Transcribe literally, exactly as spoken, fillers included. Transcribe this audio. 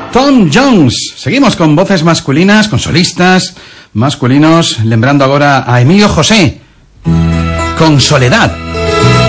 Tom Jones. Seguimos con voces masculinas, con solistas masculinos, lembrando agora a Emilio José, con Soledad.